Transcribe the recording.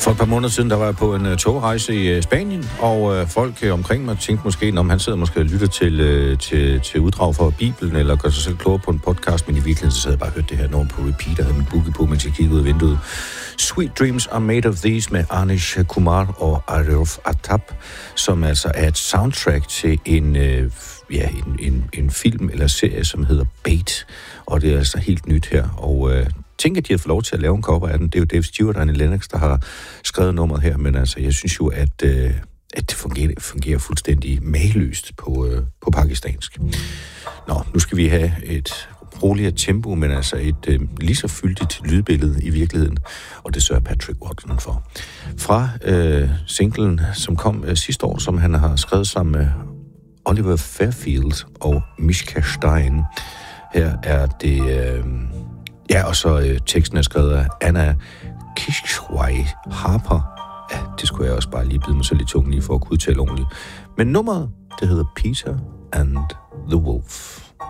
For et par måneder siden, der var jeg på en togrejse i Spanien, og folk omkring mig tænkte måske, om han sidder måske og lytter til uddrag fra Bibelen, eller gør sig selv klogere på en podcast, men i virkeligheden så sad jeg bare og hørte det her nummer på repeat, og havde min boogie på, mens jeg kiggede ud af vinduet. Sweet Dreams Are Made of These med Anish Kumar og Arif Atab, som altså er et soundtrack til en film eller serie, som hedder Bait, og det er altså helt nyt her, og tænker, at de har fået lov til at lave en cover af den. Det er jo Dave Stewart og Annie Lennox, der har skrevet nummeret her, men altså, jeg synes jo, at det fungerer fuldstændig mageløst på pakistansk. Nå, nu skal vi have et roligere tempo, men altså et lige så fyldigt lydbillede i virkeligheden, og det sørger Patrick Watson for. Fra singlen, som kom sidste år, som han har skrevet sammen med Oliver Fairfield og Mishka Stein. Her er det... og så teksten er skrevet af Anna Kishwai Harper. Ja, det skulle jeg også bare lige bide mig så lidt tungen i for at kunne udtale ordentligt. Men nummeret, det hedder Peter and the Wolf.